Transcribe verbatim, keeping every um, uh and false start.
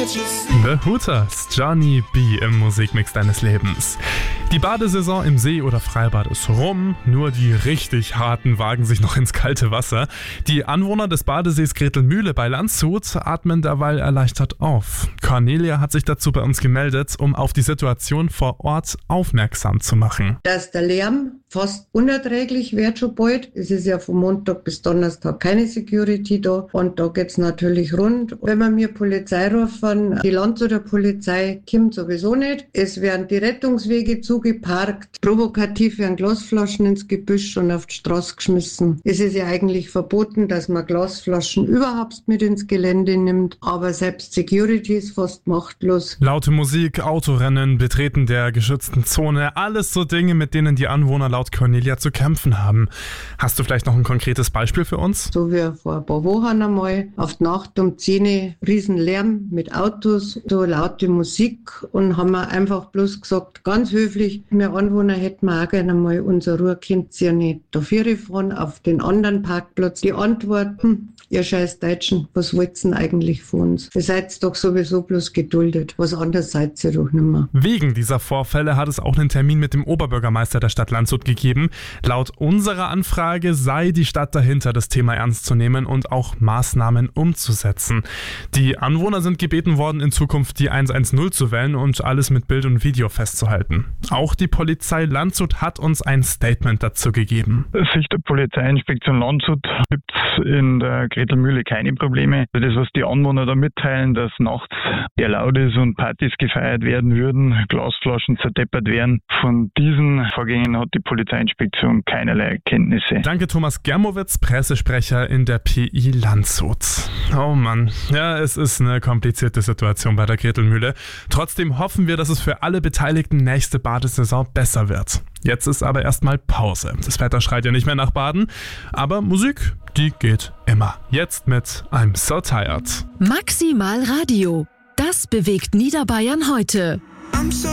The Hooters, Johnny B. im Musikmix deines Lebens. Die Badesaison im See oder Freibad ist rum, nur die richtig harten wagen sich noch ins kalte Wasser. Die Anwohner des Badesees Gretelmühle bei Landshut atmen derweil erleichtert auf. Cornelia hat sich dazu bei uns gemeldet, um auf die Situation vor Ort aufmerksam zu machen. Dass der Lärm fast unerträglich wird schon bald. Es ist ja von Montag bis Donnerstag keine Security da und da geht's natürlich rund. Wenn wir mir Polizei rufen, die Landshuter Polizei kommt sowieso nicht. Es werden die Rettungswege zugeparkt, provokativ werden Glasflaschen ins Gebüsch und auf die Straße geschmissen. Es ist ja eigentlich verboten, dass man Glasflaschen überhaupt mit ins Gelände nimmt, aber selbst Security ist fast machtlos. Laute Musik, Autorennen, Betreten der geschützten Zone, alles so Dinge, mit denen die Anwohner laut Cornelia zu kämpfen haben. Hast du vielleicht noch ein konkretes Beispiel für uns? So wie vor ein paar Wochen einmal, auf die Nacht um zehn Uhr, riesen Lärm mit Autos, so laute Musik und haben wir einfach bloß gesagt, ganz höflich, wir Anwohner hätten wir auch gerne mal unsere Ruhe, könnt ihr ja nicht da fahren auf den anderen Parkplatz. Die Antworten, ihr scheiß Deutschen, was wollt ihr eigentlich von uns? Ihr seid doch sowieso bloß geduldet, was anderes seid ihr doch nicht mehr. Wegen dieser Vorfälle hat es auch einen Termin mit dem Oberbürgermeister der Stadt Landshut gegeben. Laut unserer Anfrage sei die Stadt dahinter, das Thema ernst zu nehmen und auch Maßnahmen umzusetzen. Die Anwohner sind gebeten worden, in Zukunft die eins eins null zu wählen und alles mit Bild und Video festzuhalten. Auch die Polizei Landshut hat uns ein Statement dazu gegeben. Aus Sicht der Polizeiinspektion Landshut gibt es in der Gretelmühle keine Probleme. Das, was die Anwohner da mitteilen, dass nachts sehr laut ist und Partys gefeiert werden würden, Glasflaschen zerdeppert werden, von diesen Vorgängen hat die Polizeiinspektion keinerlei Kenntnisse. Danke Thomas Germowitz, Pressesprecher in der P I Landshut. Oh Mann, ja, es ist eine komplizierte Situation bei der Gretelmühle. Trotzdem hoffen wir, dass es für alle Beteiligten nächste Badesaison besser wird. Jetzt ist aber erstmal Pause. Das Wetter schreit ja nicht mehr nach Baden, aber Musik, die geht immer. Jetzt mit I'm So Tired. Maximal Radio. Das bewegt Niederbayern heute.